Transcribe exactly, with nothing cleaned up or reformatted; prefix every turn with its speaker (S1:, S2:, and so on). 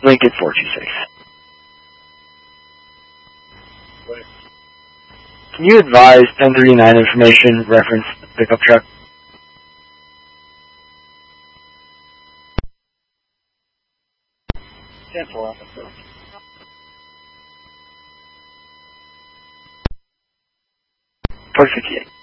S1: Lincoln four two six. Can you advise ten thirty-nine information reference pickup truck?
S2: ten four officer.
S1: Port fifty-eight.